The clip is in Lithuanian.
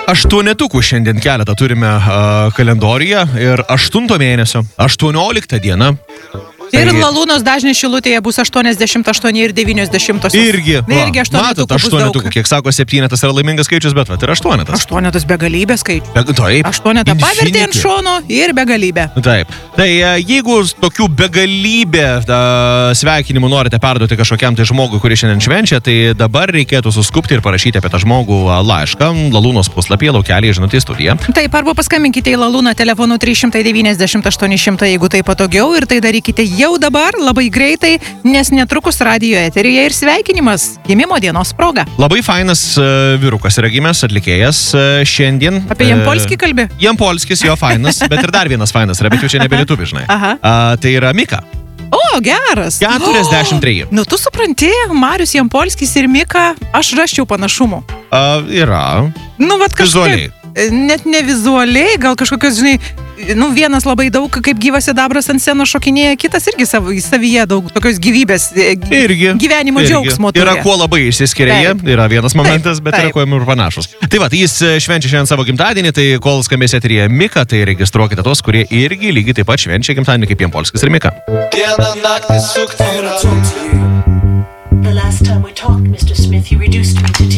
Aštuonetukų šiandien keletą turime kalendoriuje ir 8 mėnesio, 18 diena. Ir Lalūnos dažnis Šilutėje bus 88 ir 90. Irgi 8 matot, 8, kiek sako 7 yra laimingas skaičius, bet ir 8. 8 begalybė skaičių. Taip. 8 pavertė ant šono ir begalybė. Taip. Tai jeigu tokių begalybė sveikinimų norite perduoti kažkokiam tai žmogui, kuris šiandien švenčia, tai dabar reikėtų suskupti ir parašyti apie tą žmogų laišką Lalūnos puslapyje, laukelį žinutė į studiją. Taip, arba paskambinkite į Lalūną telefonu 390 800, jeigu tai patogiau, ir tai darykite jau dabar, labai greitai, nes netrukus radijo eteryje ir sveikinimas gimimo dienos proga. Labai fainas vyrukas yra gimęs, atlikėjas šiandien. Apie Jampolskį kalbi? Jampolskis, jo fainas, bet ir dar vienas fainas yra, bet jau čia nebe lietuvių, žinai. Tai yra Mika. O, geras. 43. Nu, tu supranti, Marius Jampolskis ir Mika, aš rasčiau panašumų. Yra. Nu, vat kažkaip. Vizualiai. Net ne vizualiai, gal kažkokios, žinai, vienas labai daug kaip gyvas sidabras ant scenos šokinėja, kitas irgi savyje daug tokios gyvybės, gyvenimo džiaugsmo turi. Yra kuo labai išsiskiria, yra vienas momentas, bet yra kuo ir panašus. Tai va, jis švenčia šiandien savo gimtadienį, tai kol skambės eteryje Mika, tai registruokite tos, kurie irgi lygiai taip pat švenčia gimtadienį kaip Jampolskis ir Mika. The last time we talked, Mr. Smith, you reduced me to tears.